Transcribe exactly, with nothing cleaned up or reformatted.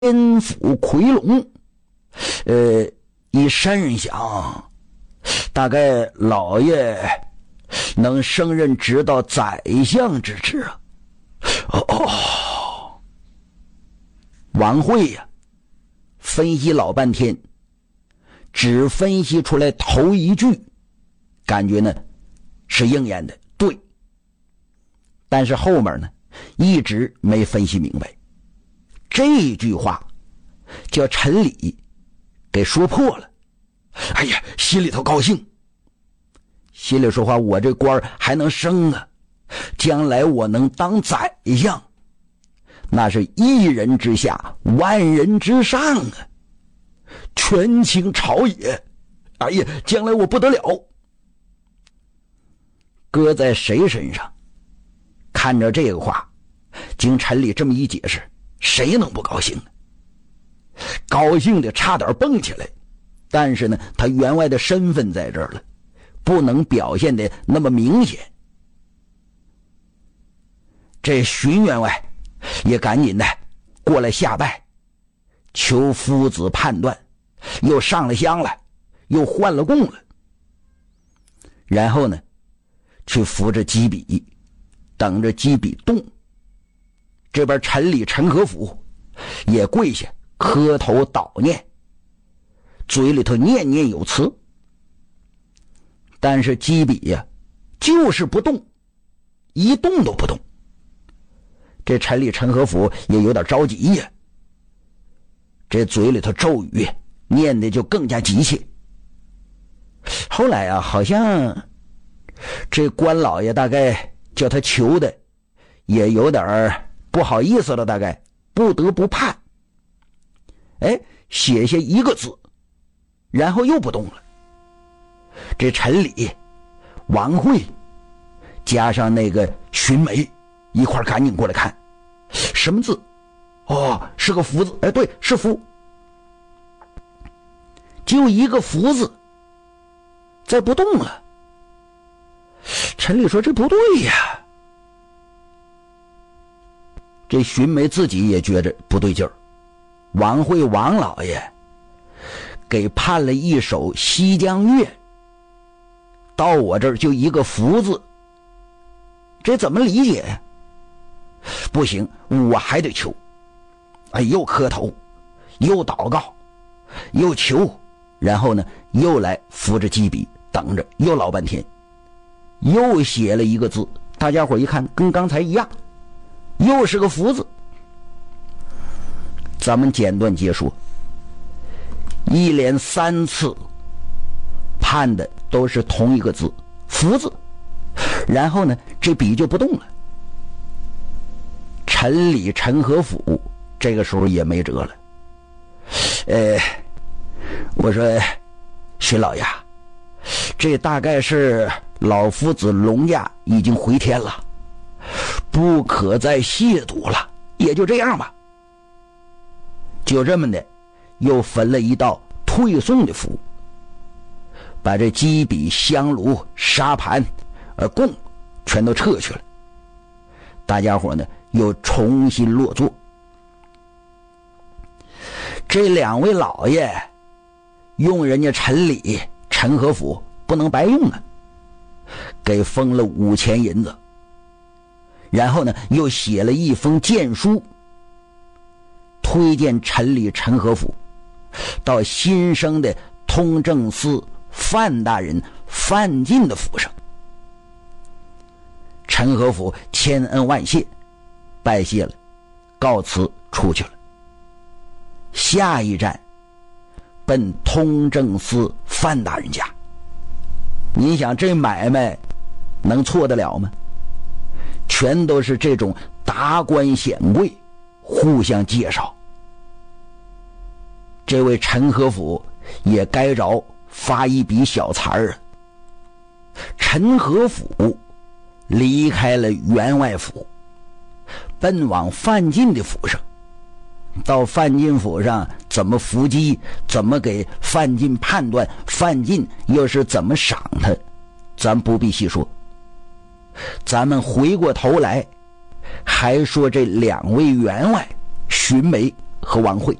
天府奎龙，呃，一深想，大概老爷能升任直到宰相之职啊。哦，王慧呀、啊，分析老半天，只分析出来头一句，感觉呢是应验的，对。但是后面呢，一直没分析明白。这句话叫陈理给说破了。哎呀，心里头高兴，心里说话，我这官还能升啊，将来我能当宰相，那是一人之下万人之上啊，权倾朝野。哎呀，将来我不得了。搁在谁身上，看着这个话，经陈理这么一解释，谁能不高兴呢？高兴的差点蹦起来。但是呢，他员外的身份在这儿了，不能表现的那么明显。这荀员外也赶紧的过来下拜，求夫子判断，又上了香了，又换了供了，然后呢去扶着击笔，等着击笔动。这边陈理陈和甫也跪下磕头祷念，嘴里头念念有词。但是击笔呀、啊、就是不动，一动都不动。这陈理陈和甫也有点着急呀，这嘴里头咒语念的就更加急切。后来啊，好像这关老爷大概叫他求的也有点不好意思了，大概不得不判。哎，写下一个字，然后又不动了。这陈理、王慧加上那个荀梅一块赶紧过来看，什么字？哦，是个福字。哎，对，是福，就一个福字，再不动了。陈理说这不对呀，这荀梅自己也觉着不对劲儿。王慧王老爷给判了一首西江月，到我这儿就一个福字，这怎么理解呀？不行，我还得求。哎，又磕头，又祷告，又求，然后呢又来扶着击笔等着，又老半天，又写了一个字，大家伙一看跟刚才一样，又是个福字。咱们简短结说，一连三次判的都是同一个字，福字，然后呢这笔就不动了。陈理陈和甫这个时候也没辙了。呃，我说荀老爷，这大概是老夫子龙驾已经回天了，不可再亵渎了，也就这样吧。就这么的又焚了一道退送的符，把这击笔香炉沙盘呃供全都撤去了。大家伙呢又重新落座。这两位老爷用人家陈理陈和甫不能白用啊，给封了五千银子，然后呢又写了一封荐书，推荐陈理陈和甫到新生的通政司范大人范进的府上。陈和甫千恩万谢，拜谢了，告辞出去了。下一站奔通政司范大人家。你想这买卖能错得了吗？全都是这种达官显贵互相介绍。这位陈和甫也该着发一笔小财儿啊。陈和甫离开了员外府，奔往范进的府上。到范进府上怎么伏击，怎么给范进判断，范进又是怎么赏他，咱不必细说。咱们回过头来还说这两位员外荀梅和晚会。